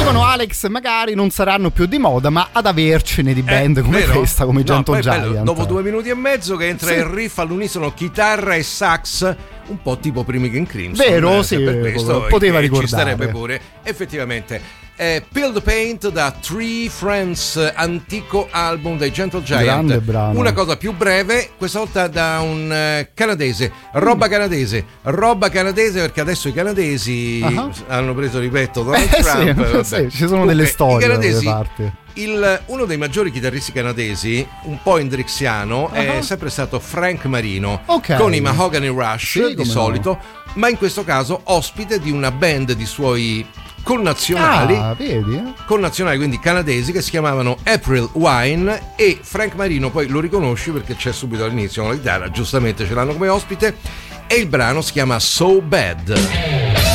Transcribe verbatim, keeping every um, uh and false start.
Scrivono Alex, magari non saranno più di moda, ma ad avercene di band eh, come vero? questa, come no, Gentle Giant. Bello, dopo due minuti e mezzo che entra sì. il riff all'unisono chitarra e sax, un po' tipo primi King Crimson. Vero, eh, sì, per questo poteva eh, ricordare. Ci starebbe pure, effettivamente. Eh, Peel the Paint da Three Friends, antico album dei Gentle Giant. Grande brano. Una cosa più breve, questa volta da un uh, canadese, roba mm. canadese, roba canadese perché adesso i canadesi uh-huh. hanno preso, ripeto, Donald eh, Trump. Sì, sì, ci sono Comunque, delle storie i canadesi, da parte. Il, uno dei maggiori chitarristi canadesi, un po' hendrixiano, uh-huh. è sempre stato Frank Marino, okay. con i Mahogany Rush sì, di solito, no. ma in questo caso ospite di una band di suoi connazionali, ah, vedi? connazionali quindi canadesi, che si chiamavano April Wine, e Frank Marino poi lo riconosci perché c'è subito all'inizio con la chitarra, giustamente ce l'hanno come ospite, e il brano si chiama So Bad.